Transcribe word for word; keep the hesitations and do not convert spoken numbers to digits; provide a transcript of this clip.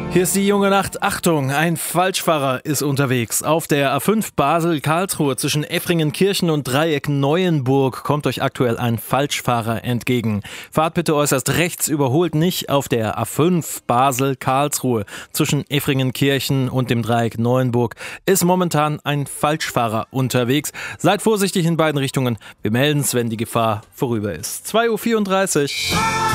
Hier ist die junge Nacht. Achtung, ein Falschfahrer ist unterwegs. Auf der A fünf Basel-Karlsruhe zwischen Effringenkirchen und Dreieck Neuenburg kommt euch aktuell ein Falschfahrer entgegen. Fahrt bitte äußerst rechts, überholt nicht. Auf der A fünf Basel-Karlsruhe zwischen Effringenkirchen und dem Dreieck Neuenburg ist momentan ein Falschfahrer unterwegs. Seid vorsichtig in beiden Richtungen. Wir melden es, wenn die Gefahr vorüber ist. zwei Uhr vierunddreißig.